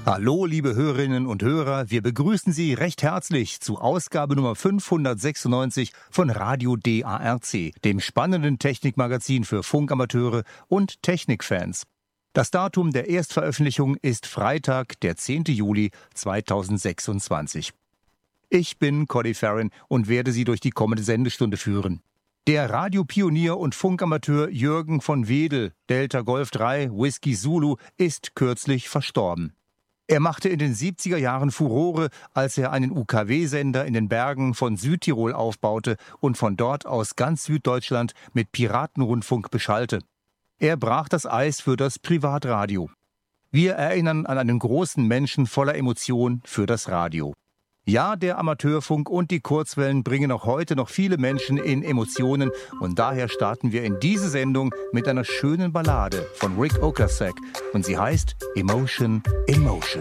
Hallo, liebe Hörerinnen und Hörer, wir begrüßen Sie recht herzlich zu Ausgabe Nummer 596 von Radio DARC, dem spannenden Technikmagazin für Funkamateure und Technikfans. Das Datum der Erstveröffentlichung ist Freitag, der 10. Juli 2026. Ich bin Cody Farron und werde Sie durch die kommende Sendestunde führen. Der Radiopionier und Funkamateur Jürgen von Wedel, Delta Golf 3, Whisky Zulu, ist kürzlich verstorben. Er machte in den 70er Jahren Furore, als er einen UKW-Sender in den Bergen von Südtirol aufbaute und von dort aus ganz Süddeutschland mit Piratenrundfunk beschallte. Er brach das Eis für das Privatradio. Wir erinnern an einen großen Menschen voller Emotion für das Radio. Ja, der Amateurfunk und die Kurzwellen bringen auch heute noch viele Menschen in Emotionen und daher starten wir in diese Sendung mit einer schönen Ballade von Rick Ocasek und sie heißt Emotion in Motion.